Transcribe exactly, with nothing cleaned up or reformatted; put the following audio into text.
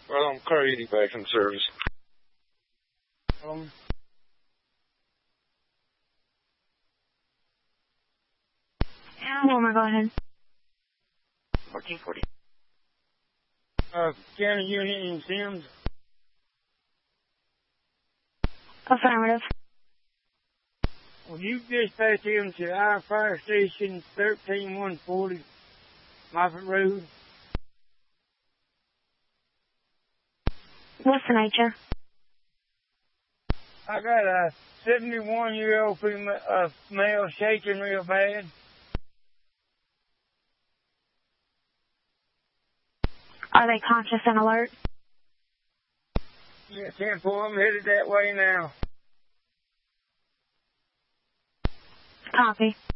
Well, I'm car eighty back in service. Um, Yeah, Wilmer, go ahead. fourteen forty. uh, county unit in Sims. Affirmative. Will you dispatch him to our fire station, thirteen one forty, Moffett Road? What's the nature? I got a seventy-one-year-old female, uh, male shaking real bad. Are they conscious and alert? Yeah, ten four, I'm headed that way now. Copy.